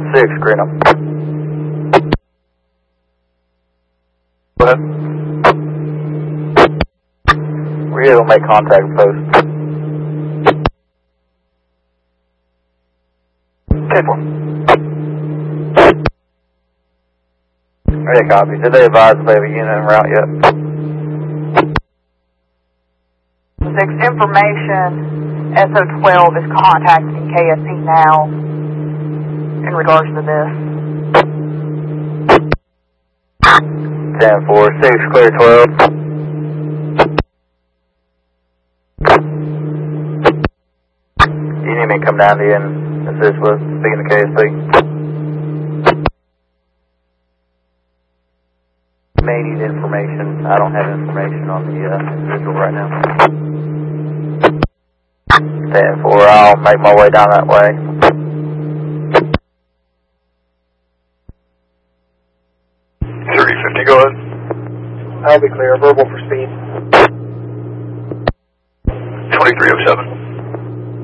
6, green up. Go ahead. We're able to make contact with post. 10-4. Alright, copy. Did they advise if they have a unit en route yet? 6, information, SO12 is contacting KSC now in regards to this. 10-4, 6, clear 12. You need me to come down to you and assist with speaking to KSP? May need information. I don't have information on the individual right now. 10-4, I'll make my way down that way. 3050, go ahead. I'll be clear. Verbal for speed. 2307.